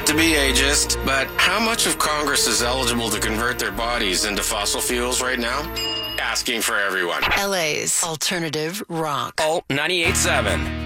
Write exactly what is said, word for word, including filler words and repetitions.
to be ageist, but how much of Congress is eligible to convert their bodies into fossil fuels right now? Asking for everyone. L A's Alternative Rock. Oh, ninety-eight point seven.